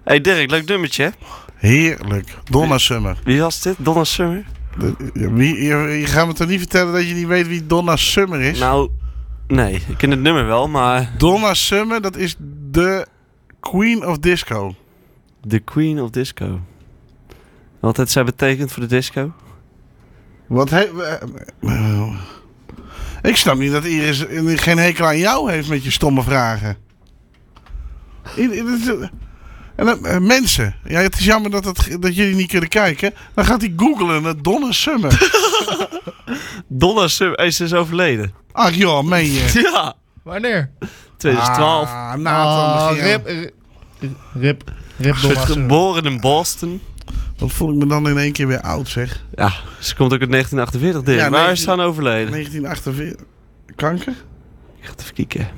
Hey Dirk, leuk nummertje, hè? Heerlijk. Donna Summer. Wie was dit? Donna Summer? Je gaat me toch niet vertellen dat je niet weet wie Donna Summer is? Nou, nee. Ik ken het nummer wel, maar... Donna Summer, dat is de Queen of Disco. The Queen of Disco. Wat heeft zij betekend voor de disco? Ik snap niet dat Iris geen hekel aan jou heeft met je stomme vragen. Mensen, ja, het is jammer dat jullie niet kunnen kijken. Dan gaat hij googlen naar Donna Summer. Donna Summer, hey, ze is overleden. Ach joh, meen je? Ja. Wanneer? 2012. Rip Ze Donna werd Summer. geboren in Boston. Wat voel ik me dan in één keer weer oud, zeg. Ja, ze komt ook uit 1948, Dirk. Ja, Waar is ze aan overleden? 1948. Kanker? Ik ga het even kijken.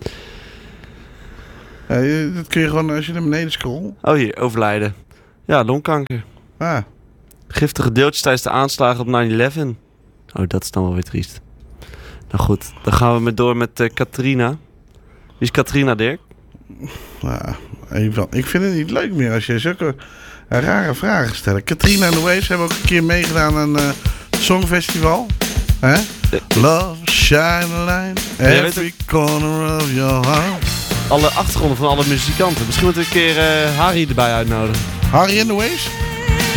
Ja, dat kun je gewoon als je naar beneden scrolt. Oh, hier, overlijden. Ja, longkanker. Ah. Giftige deeltjes tijdens de aanslagen op 9/11. Oh, dat is dan wel weer triest. Nou goed, dan gaan we door met Katrina. Wie is Katrina, Dirk? Nou, ik vind het niet leuk meer als je zulke rare vragen stelt. Katrina en the Waves hebben ook een keer meegedaan aan een songfestival. Hè? Love, shine a light, every corner of your heart. Alle achtergronden van alle muzikanten. Misschien moeten we een keer Harry erbij uitnodigen. Harry and the Waves?